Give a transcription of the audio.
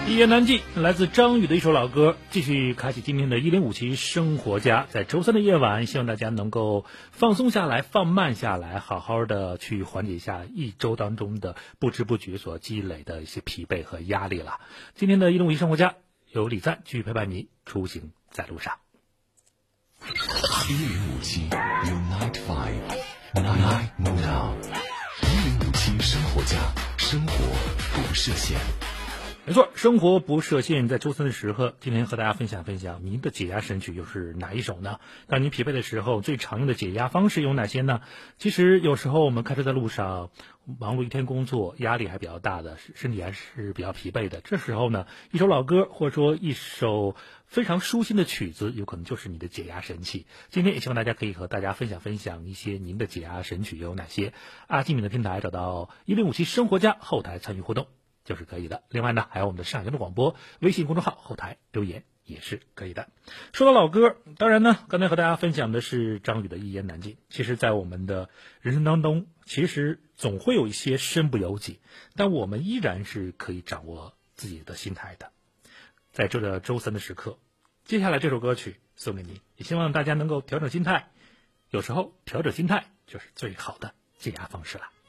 一言难尽，来自张宇的一首老歌，继续开启今天的105期生活家。在周三的夜晚，希望大家能够放松下来，放慢下来，好好的去缓解一下一周当中的不知不觉所积累的一些疲惫和压力了。今天的105期生活家由李赞继续陪伴你出行在路上。 105期 Unite Vibe Night Now 105期生活家，生活不设限。 没错，生活不设限。在周三的时候，今天和大家分享您的解压神曲又是哪一首呢？当您疲惫的时候，最常用的解压方式有哪些呢？其实有时候我们开车在路上，忙碌一天工作，压力还比较大的，身体还是比较疲惫的。这时候呢，一首老歌或者说一首非常舒心的曲子，有可能就是你的解压神器。今天也希望大家可以和大家分享一些您的解压神曲有哪些。阿基米的平台找到105期生活家后台参与互动就是可以的。另外呢，还有我们的上游的广播微信公众号后台留言也是可以的。说到老歌，当然呢，刚才和大家分享的是张宇的一言难尽。其实在我们的人生当中，其实总会有一些身不由己，但我们依然是可以掌握自己的心态的。在这个周三的时刻，接下来这首歌曲送给你，也希望大家能够调整心态，有时候调整心态就是最好的解压方式了。